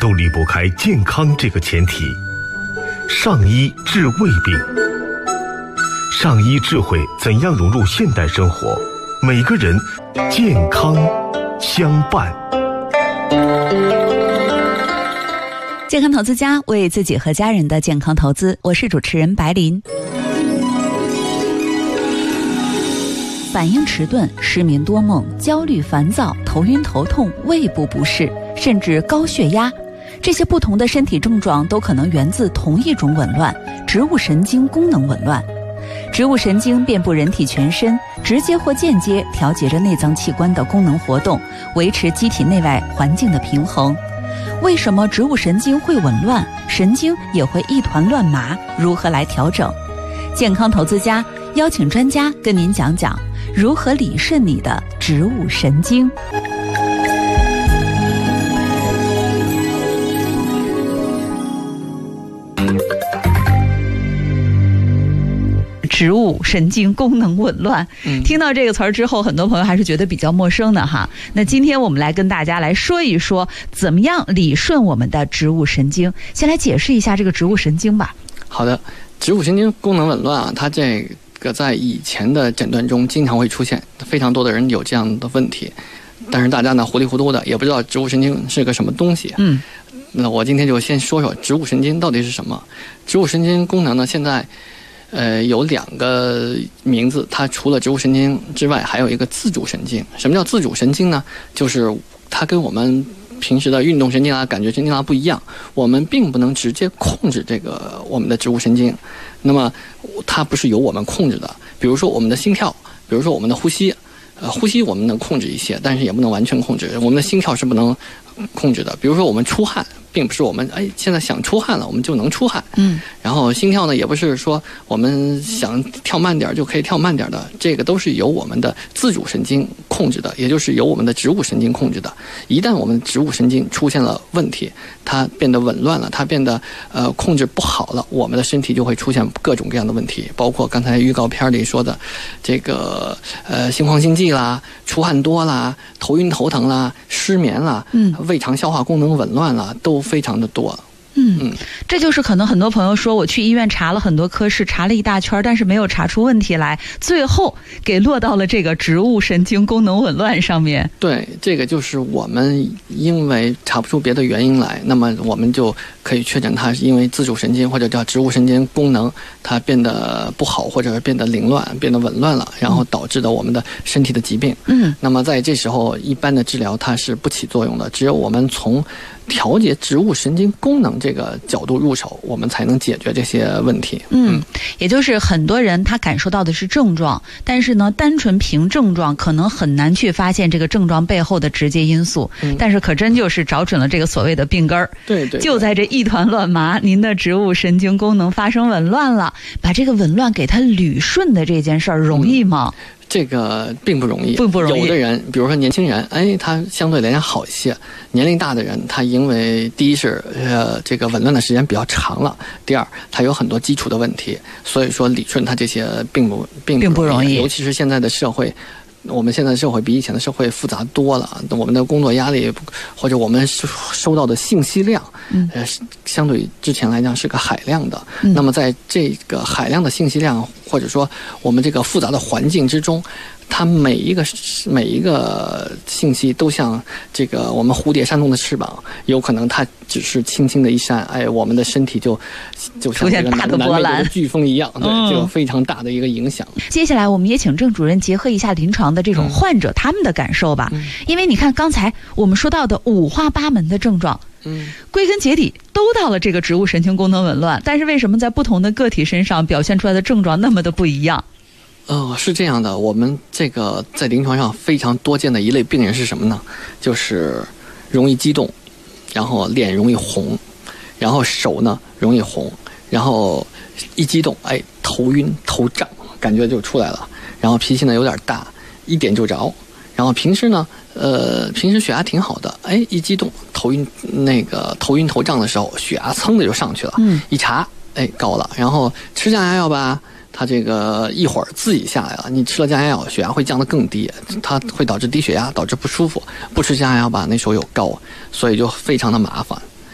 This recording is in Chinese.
都离不开健康这个前提。上医治胃病，上医智慧怎样融入现代生活？每个人健康相伴。 健康投资家为自己和家人的健康投资，我是主持人白琳。反应迟钝、失眠多梦、焦虑烦躁、头晕头痛、胃部不适，甚至高血压，这些不同的身体症状都可能源自同一种紊乱——植物神经功能紊乱。植物神经遍布人体全身，直接或间接调节着内脏器官的功能活动，维持机体内外环境的平衡。为什么植物神经会紊乱，神经也会一团乱麻？如何来调整？健康投资家邀请专家跟您讲讲如何理顺你的植物神经。植物神经功能紊乱，听到这个词儿之后，很多朋友还是觉得比较陌生的哈。那今天我们来跟大家来说一说，怎么样理顺我们的植物神经。先来解释一下这个植物神经吧。 好的，植物神经功能紊乱啊，它这个在以前的诊断中经常会出现，非常多的人有这样的问题，但是大家呢糊里糊涂的也不知道植物神经是个什么东西。那我今天就先说说植物神经到底是什么。植物神经功能呢，现在有两个名字，它除了植物神经之外，还有一个自主神经。什么叫自主神经呢？就是它跟我们平时的运动神经啊、感觉神经啊不一样，我们并不能直接控制这个我们的植物神经。那么它不是由我们控制的，比如说我们的心跳，比如说我们的呼吸，呼吸我们能控制一些，但是也不能完全控制。我们的心跳是不能控制的。比如说我们出汗，并不是我们现在想出汗了我们就能出汗。然后心跳呢，也不是说我们想跳慢点就可以跳慢点的，这个都是由我们的自主神经控制的，也就是由我们的植物神经控制的。一旦我们植物神经出现了问题，它变得紊乱了，它变得控制不好了，我们的身体就会出现各种各样的问题，包括刚才预告片里说的这个心慌心悸啦、出汗多啦、头晕头疼啦、失眠啦、胃肠消化功能紊乱啦，都非常的多。 这就是可能很多朋友说，我去医院查了很多科室，查了一大圈，但是没有查出问题来，最后给落到了这个植物神经功能紊乱上面。 对，这个就是我们因为查不出别的原因来，那么我们就可以确诊它是因为自主神经或者叫植物神经功能它变得不好，或者是变得凌乱、变得紊乱了，然后导致的我们的身体的疾病。那么在这时候一般的治疗它是不起作用的，只有我们从调节植物神经功能这个角度入手，我们才能解决这些问题。 也就是很多人他感受到的是症状，但是呢，单纯凭症状可能很难去发现这个症状背后的直接因素。但是可真就是找准了这个所谓的病根儿。对，就在这一团乱麻，您的植物神经功能发生紊乱了，把这个紊乱给它捋顺的这件事儿容易吗？ 这个并不容易， 不容易。 有的人，比如说年轻人，他相对来讲好一些；年龄大的人，他因为第一是这个紊乱的时间比较长了，第二他有很多基础的问题，所以说理顺他这些并不容易。尤其是现在的社会。我们现在的社会比以前的社会复杂多了，我们的工作压力或者我们收到的信息量，相对之前来讲是个海量的。那么在这个海量的信息量，或者说我们这个复杂的环境之中，它每一个信息都像这个我们蝴蝶扇动的翅膀，有可能它只是轻轻的一扇，我们的身体就像这个南美洲的飓风一样，对，就有非常大的一个影响。 接下来我们也请郑主任结合一下临床的这种患者他们的感受吧，因为你看刚才我们说到的五花八门的症状，归根结底都到了这个植物神经功能紊乱，但是为什么在不同的个体身上表现出来的症状那么的不一样？ 是这样的，我们这个在临床上非常多见的一类病人是什么呢？就是容易激动，然后脸容易红，然后手呢容易红，然后一激动，头晕头胀，感觉就出来了，然后脾气呢有点大，一点就着，然后平时血压挺好的，一激动头晕头胀的时候，血压噌的就上去了，一查高了，然后吃降压药吧。它这个一会儿自己下来了，你吃了降压药，血压会降得更低，它会导致低血压，导致不舒服。不吃降压药吧，那时候又高，所以就非常的麻烦。